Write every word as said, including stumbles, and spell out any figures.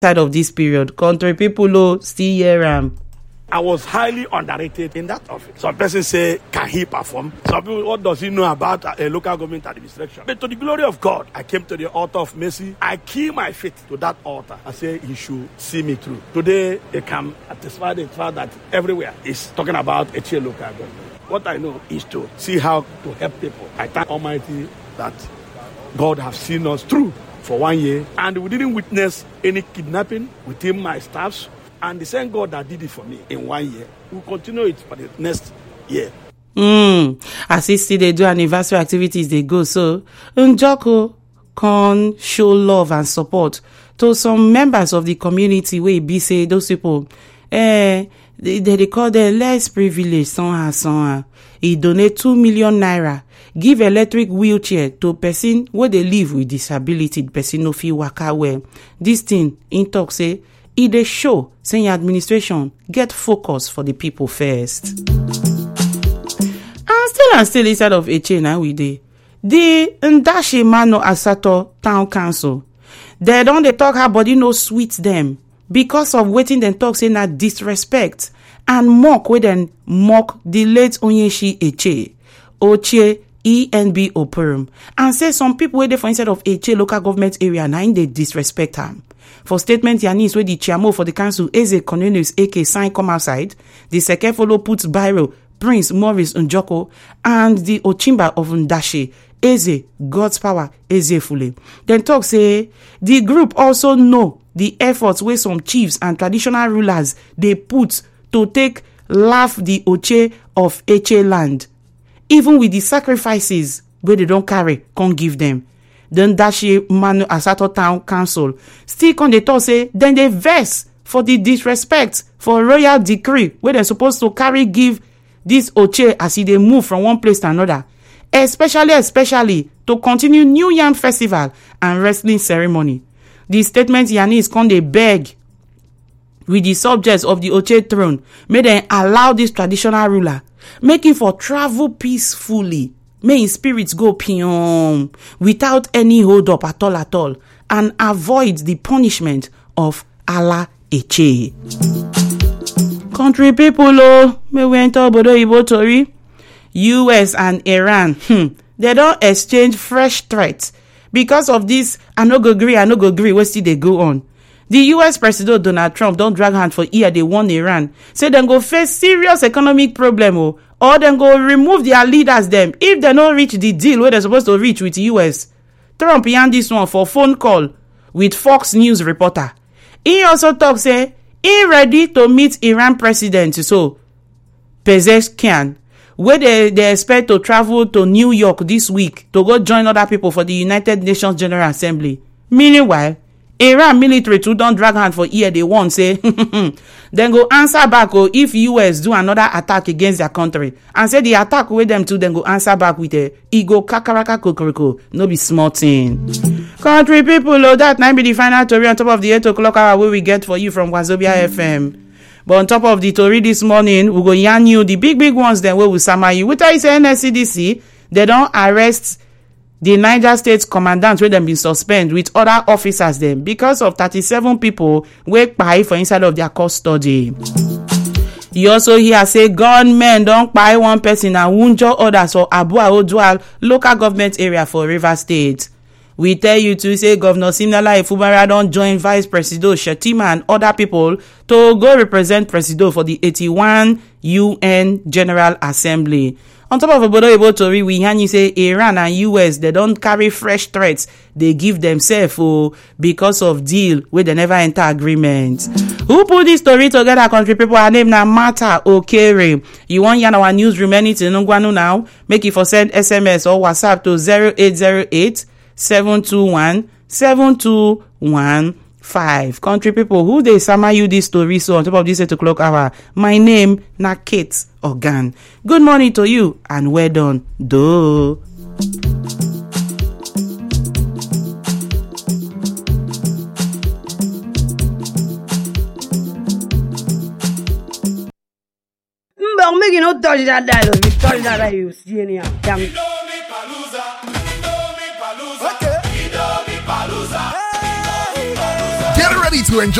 side of this period. Country people oh, still hear am. I was highly underrated in that office. Some persons say, can he perform? Some people, what does he know about a local government administration? But to the glory of God, I came to the altar of mercy. I key my faith to that altar. I say, he should see me through. Today, they can attest the fact that everywhere is talking about a local government. What I know is to see how to help people. I thank Almighty that God has seen us through for one year, and we didn't witness any kidnapping within my staffs. And the same God that did it for me in one year will continue it for the next year. Mm. As he still they do anniversary activities, they go. So, Njoko can show love and support to some members of the community where be say those people, eh, they, they call them less privileged, somehow, somehow. He donate two million naira, give electric wheelchair to person where they live with disability, the person no fit waka well. This thing, in talk say, it dey show saying administration get focus for the people first. And still and still inside of Eche now we dey. The Ndashi Mano Asato Town Council, they don't they talk her body no sweet them because of waiting them talk say na disrespect and mock with them mock the late Onyeshi Eche, Oche E N B Operum, and say some people where they for inside of Eche local government area now in they disrespect them. For statement Yanis where the chairman for the council Eze Cornelius A K sign come outside, the second follow puts Biro, Prince Maurice Njoko, and the Ochimba of Ndashi, Eze, God's power, Eze Fule. Then talk say, the group also know the efforts where some chiefs and traditional rulers they put to take laugh the Oche of Eche land, even with the sacrifices where they don't carry, can't give them. Then Ndashi Manu Asato Town Council still con they talk say then they vex for the disrespect for royal decree where they're supposed to carry give this Oche as they move from one place to another, especially especially to continue New Yam Festival and wrestling ceremony. The statement Yanis con they beg with the subjects of the Oche throne may they allow this traditional ruler making for travel peacefully. May his spirits go pion without any hold up at all at all and avoid the punishment of Allah Eche. Country people, oh, may we enter Obodo Ibo Tori. U S and Iran, hmm, they don't exchange fresh threats because of this. I no go agree, I no go agree. What still they go on? The U S President Donald Trump don't drag hand for ear. They warn Iran, say them go face serious economic problem, oh, or them go remove their leaders them if they don't reach the deal where they're supposed to reach with the U S. Trump yarn this one for phone call with Fox News reporter. He also talk say he ready to meet Iran president, so Pezeshkian, where they, they expect to travel to New York this week to go join other people for the United Nations General Assembly. Meanwhile, Iran military too don't drag hand for ear. They won't say then go answer back or if U S do another attack against their country and say the attack with them too, then go answer back with a ego kakaraka kokoriko. No be small thing. Country people, oh, that might be the final story on top of the eight o'clock hour where we get for you from Wazobia F M. But on top of the story this morning, we go yarn you the big big ones then where we summary you. What I say N S C D C, they don't arrest the Niger State commandant where them been suspended with other officers them because of thirty-seven people wake by for inside of their custody. You also hear say gunmen don't buy one person and wounded others for Abua Odual local government area for Rivers State. We tell you to say Governor Siminala Efubara don't join Vice President Shetima and other people to go represent Presido for the eighty-one U N General Assembly. On top of Obodo Ibo Tori, we hear you say Iran and U S, they don't carry fresh threats. They give themselves oh, because of deal where they never enter agreement. Who put this story together, country people? Her name na Martha Okere. You want yarn our newsroom anything now? Make it for send S M S or WhatsApp to zero eight zero eight seven two one seven two one five. Country people, who they summary you this story so on top of this eight o'clock hour? My name na Kate Organ. Good morning to you and well done. Do. Mbong make you not touch that dialogue. You touch that dialogue, you see any damn. Get ready to to enjoy